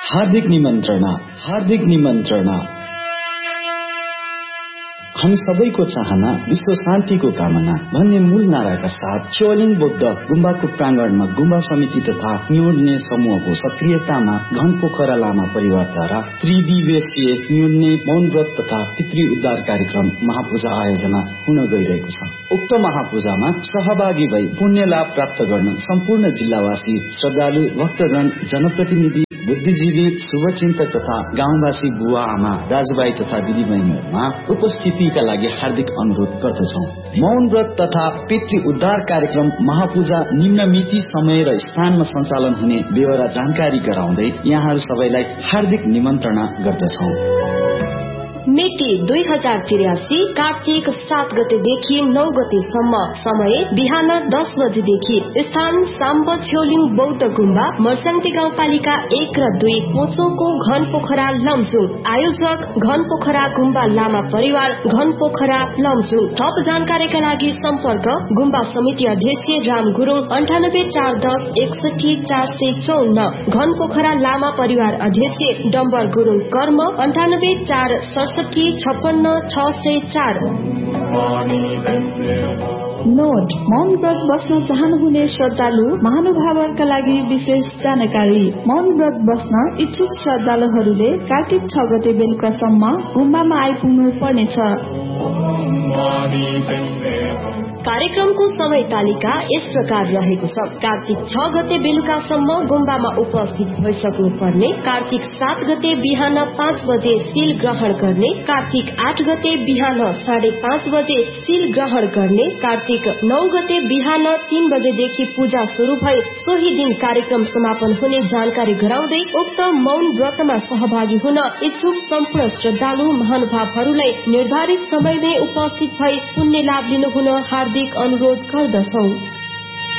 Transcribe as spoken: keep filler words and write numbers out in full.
हार्दिक निमन्त्रणा, हार्दिक निमन्त्रणा। हम सबैको चाहना विश्व शान्तिको कामना भन्ने मूल नाराका साथ शिवलिङ बौद्ध गुम्बाको प्राङ्गणमा गुम्बा समिति तथा न्युर्ने समूहको सक्रियतामा घन पोखरा लामा परिवारद्वारा त्रिदिवसीय न्युर्ने मौन व्रत तथा पितृ उद्धार कार्यक्रम महापूजा आयोजना हुन गइरहेको छ। उक्त महापूजामा सहभागी भई पुण्य लाभ प्राप्त गर्न सम्पूर्ण जिल्लावासी, श्रद्धालु, भक्तजन, जनप्रतिनिधि, बुद्धिजीवी, शुभचिन्तक तथा गाउँवासी बुवा आमा, दाजुभाइ तथा दिदीबहिनीहरूमा उपस्थितिका लागि हार्दिक अनुरोध गर्दछौ। मौन व्रत तथा पितृ उद्धार कार्यक्रम महापूजा निम्न मिति, समय र स्थानमा सञ्चालन हुने बेहोरा जानकारी गराउँदै यहाँहरू सबैलाई हार्दिक निमन्त्रणा गर्दछौ। मिति दुई हजार त्रियासी कार्तिक सात गतेदेखि नौ गतेसम्म। समय बिहान दस बजेदेखि। स्थान साम्ब छेउलिङ बौद्ध गुम्बा, मर्स्याङ्ती गाउँपालिका एक र दुई, पोचोको घन पोखरा लमजुङ। आयोजक घन पोखरा गुम्बा लामा परिवार, घन पोखरा लमजुङ। थप जानकारीका लागि सम्पर्क गुम्बा समिति अध्यक्ष राम गुरुङ, अन्ठानब्बे चार दस एकसठी चार सय चौन्न। घन पोखरा लामा परिवार अध्यक्ष डम्बर गुरुङ कर्म, अन्ठानब्बे चार सडसठी छप्पन्न छ सय चार। नोट: मौन व्रत बस्न चाहनुहुने श्रद्धालु महानुभावहरूका लागि विशेष जानकारी। मौन व्रत बस्न इच्छुक श्रद्धालुहरूले कार्तिक छ गते बेलुकासम्म गुम्बामा आइपुग्नु पर्नेछ। कार्यक्रमको समय तालिका यस प्रकार रहेको छ। कार्तिक छ गते बेलुकासम्म गुम्बामा उपस्थित भइसक्नु पर्ने। कार्तिक सात गते बिहान पाँच बजे सील ग्रहण गर्ने। कार्तिक आठ गते बिहान साढे पाँच बजे सील ग्रहण गर्ने। कार्तिक नौ गते बिहान तीन बजेदेखि पूजा शुरू भई सोही दिन कार्यक्रम समापन हुने जानकारी गराउँदै उक्त मौन व्रतमा सहभागी हुन इच्छुक सम्पूर्ण श्रद्धालु महानुभावहरूलाई निर्धारित समयमै उपस्थित भई पुण्य लाभ लिनुहुन हार्दिक अनुरोध गर्दछौ।